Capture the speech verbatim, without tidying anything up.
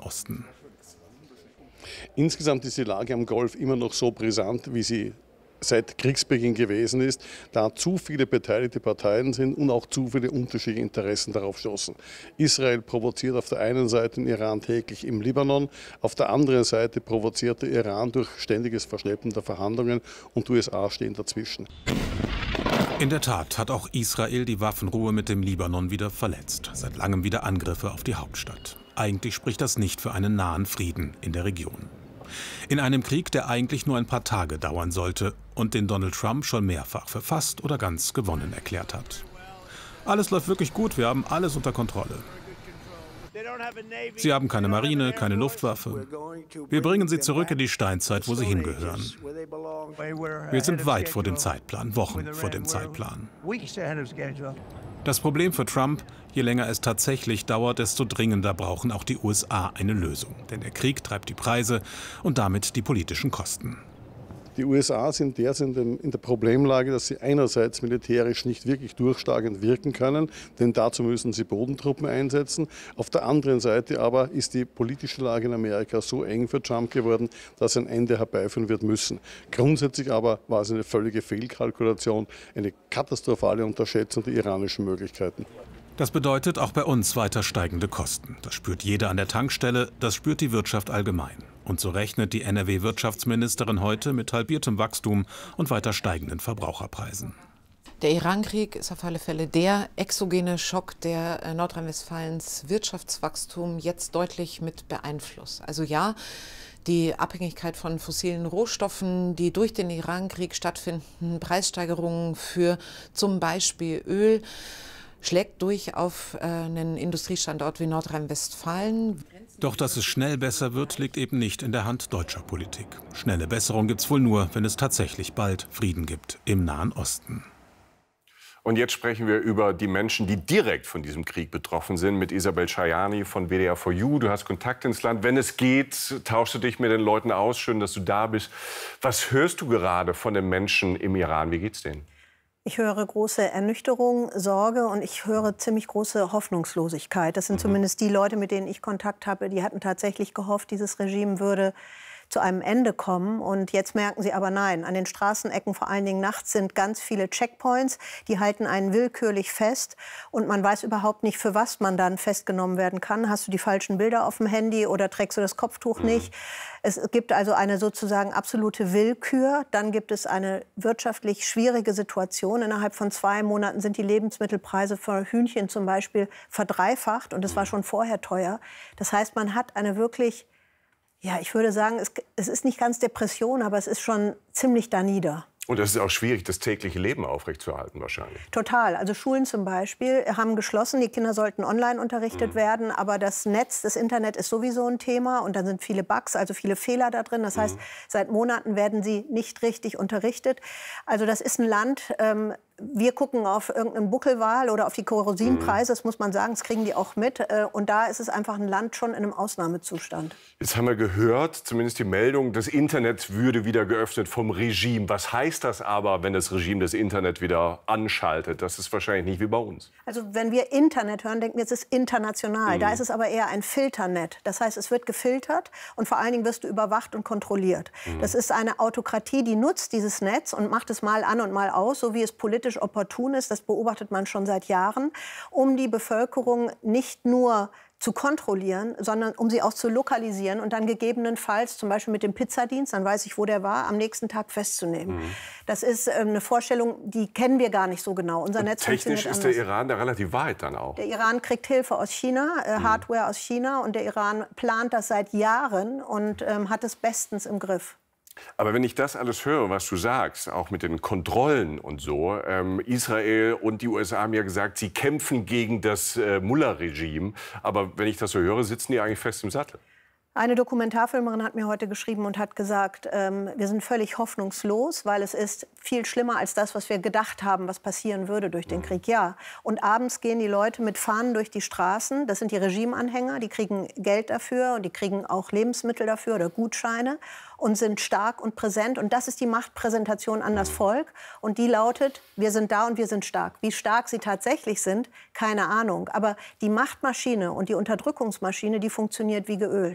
Osten. Insgesamt ist die Lage am Golf immer noch so brisant, wie sie seit Kriegsbeginn gewesen ist, da zu viele beteiligte Parteien sind und auch zu viele unterschiedliche Interessen darauf stoßen. Israel provoziert auf der einen Seite den Iran täglich im Libanon, auf der anderen Seite provoziert der Iran durch ständiges Verschleppen der Verhandlungen und die U S A stehen dazwischen. In der Tat hat auch Israel die Waffenruhe mit dem Libanon wieder verletzt. Seit langem wieder Angriffe auf die Hauptstadt. Eigentlich spricht das nicht für einen nahen Frieden in der Region. In einem Krieg, der eigentlich nur ein paar Tage dauern sollte und den Donald Trump schon mehrfach für fast oder ganz gewonnen erklärt hat. Alles läuft wirklich gut, wir haben alles unter Kontrolle. Sie haben keine Marine, keine Luftwaffe. Wir bringen sie zurück in die Steinzeit, wo sie hingehören. Wir sind weit vor dem Zeitplan, Wochen vor dem Zeitplan. Das Problem für Trump: Je länger es tatsächlich dauert, desto dringender brauchen auch die U S A eine Lösung. Denn der Krieg treibt die Preise und damit die politischen Kosten. Die U S A sind derzeit in der Problemlage, dass sie einerseits militärisch nicht wirklich durchschlagend wirken können, denn dazu müssen sie Bodentruppen einsetzen. Auf der anderen Seite aber ist die politische Lage in Amerika so eng für Trump geworden, dass ein Ende herbeiführen wird müssen. Grundsätzlich aber war es eine völlige Fehlkalkulation, eine katastrophale Unterschätzung der iranischen Möglichkeiten. Das bedeutet auch bei uns weiter steigende Kosten. Das spürt jeder an der Tankstelle, das spürt die Wirtschaft allgemein. Und so rechnet die N R W-Wirtschaftsministerin heute mit halbiertem Wachstum und weiter steigenden Verbraucherpreisen. Der Iran-Krieg ist auf alle Fälle der exogene Schock, der Nordrhein-Westfalens Wirtschaftswachstum jetzt deutlich mit beeinflusst. Also ja, die Abhängigkeit von fossilen Rohstoffen, die durch den Iran-Krieg stattfinden, Preissteigerungen für zum Beispiel Öl, schlägt durch auf einen Industriestandort wie Nordrhein-Westfalen. Doch dass es schnell besser wird, liegt eben nicht in der Hand deutscher Politik. Schnelle Besserung gibt es wohl nur, wenn es tatsächlich bald Frieden gibt im Nahen Osten. Und jetzt sprechen wir über die Menschen, die direkt von diesem Krieg betroffen sind, mit Isabel Schajani von W D R vier U. Du hast Kontakt ins Land. Wenn es geht, tauschst du dich mit den Leuten aus. Schön, dass du da bist. Was hörst du gerade von den Menschen im Iran? Wie geht's denen? Ich höre große Ernüchterung, Sorge und ich höre ziemlich große Hoffnungslosigkeit. Das sind mhm. zumindest die Leute, mit denen ich Kontakt habe, die hatten tatsächlich gehofft, dieses Regime würde zu einem Ende kommen. Und jetzt merken sie aber nein. An den Straßenecken, vor allen Dingen nachts, sind ganz viele Checkpoints. Die halten einen willkürlich fest. Und man weiß überhaupt nicht, für was man dann festgenommen werden kann. Hast du die falschen Bilder auf dem Handy oder trägst du das Kopftuch nicht? Es gibt also eine sozusagen absolute Willkür. Dann gibt es eine wirtschaftlich schwierige Situation. Innerhalb von zwei Monaten sind die Lebensmittelpreise für Hühnchen zum Beispiel verdreifacht. Und es war schon vorher teuer. Das heißt, man hat eine wirklich... Ja, ich würde sagen, es, es ist nicht ganz Depression, aber es ist schon ziemlich danieder. Und es ist auch schwierig, das tägliche Leben aufrechtzuerhalten wahrscheinlich. Total. Also Schulen zum Beispiel haben geschlossen. Die Kinder sollten online unterrichtet mhm. werden. Aber das Netz, das Internet ist sowieso ein Thema. Und dann sind viele Bugs, also viele Fehler da drin. Das heißt, mhm. seit Monaten werden sie nicht richtig unterrichtet. Also das ist ein Land... Ähm, Wir gucken auf irgendeinen Buckelwal oder auf die Kerosinpreise, das muss man sagen, das kriegen die auch mit. Und da ist es einfach ein Land schon in einem Ausnahmezustand. Jetzt haben wir gehört, zumindest die Meldung, das Internet würde wieder geöffnet vom Regime. Was heißt das aber, wenn das Regime das Internet wieder anschaltet? Das ist wahrscheinlich nicht wie bei uns. Also wenn wir Internet hören, denken wir, es ist international. Mhm. Da ist es aber eher ein Filternet. Das heißt, es wird gefiltert und vor allen Dingen wirst du überwacht und kontrolliert. Mhm. Das ist eine Autokratie, die nutzt dieses Netz und macht es mal an und mal aus, so wie es politisch opportun ist, das beobachtet man schon seit Jahren, um die Bevölkerung nicht nur zu kontrollieren, sondern um sie auch zu lokalisieren und dann gegebenenfalls, zum Beispiel mit dem Pizzadienst, dann weiß ich, wo der war, am nächsten Tag festzunehmen. Mhm. Das ist ähm, eine Vorstellung, die kennen wir gar nicht so genau. Unser Netz technisch ist der Iran da relativ weit dann auch. Der Iran kriegt Hilfe aus China, äh, mhm. Hardware aus China, und der Iran plant das seit Jahren und ähm, hat es bestens im Griff. Aber wenn ich das alles höre, was du sagst, auch mit den Kontrollen und so, ähm, Israel und die U S A haben ja gesagt, sie kämpfen gegen das äh, Mullah-Regime. Aber wenn ich das so höre, sitzen die eigentlich fest im Sattel. Eine Dokumentarfilmerin hat mir heute geschrieben und hat gesagt, ähm, wir sind völlig hoffnungslos, weil es ist viel schlimmer als das, was wir gedacht haben, was passieren würde durch den Krieg. Ja, und abends gehen die Leute mit Fahnen durch die Straßen. Das sind die Regimeanhänger, die kriegen Geld dafür und die kriegen auch Lebensmittel dafür oder Gutscheine und sind stark und präsent. Und das ist die Machtpräsentation an das Volk. Und die lautet, wir sind da und wir sind stark. Wie stark sie tatsächlich sind, keine Ahnung. Aber die Machtmaschine und die Unterdrückungsmaschine, die funktioniert wie geölt.